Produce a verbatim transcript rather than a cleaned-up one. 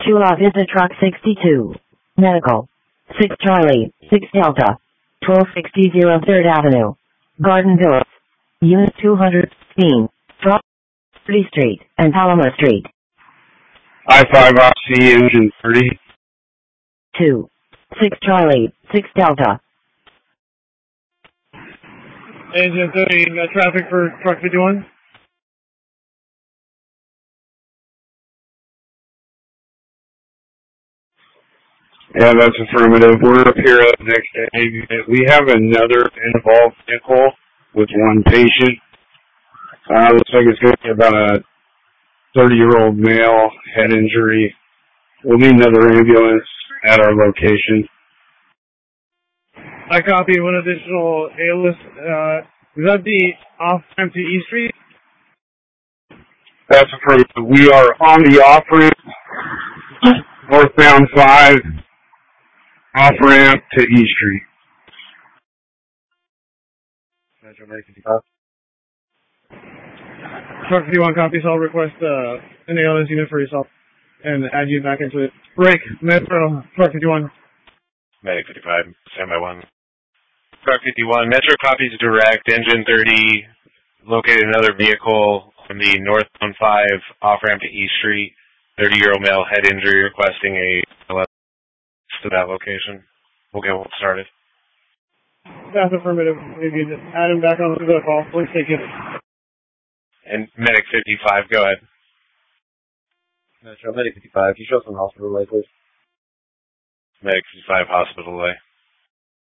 Chula Vista Truck sixty-two. Medical. six Charlie, six Delta. twelve sixty third Avenue. Garden Villas. Unit two hundred sixteen. thirty Street and Paloma Street. I five R C engine thirty. two. six Charlie, six Delta. Engine thirty, uh, traffic for truck fifty-one. Yeah, that's affirmative. We're up here up next day. We have another involved vehicle with one patient. Uh, looks like it's going to be about a thirty-year-old male, head injury. We'll need another ambulance at our location. I copy one additional A-list. Uh, is that the off-ramp to E Street? That's affirmative. We are on the off-ramp, northbound five, off-ramp to E Street. Truck fifty-one copies. I'll request uh, an A L S unit for yourself and add you back into it. Break. Metro. Truck fifty-one. Medic fifty-five. Standby one. Truck fifty-one. Metro copies direct. Engine thirty. Located another vehicle from the northbound five off-ramp to E Street. thirty-year-old male, head injury, requesting a L S to that location. We'll get one started. That's affirmative. If you just add him back onto the call, please take it. And Medic fifty-five, go ahead. Metro, Medic fifty-five, can you show some hospital light, please? Medic fifty-five, hospital lay.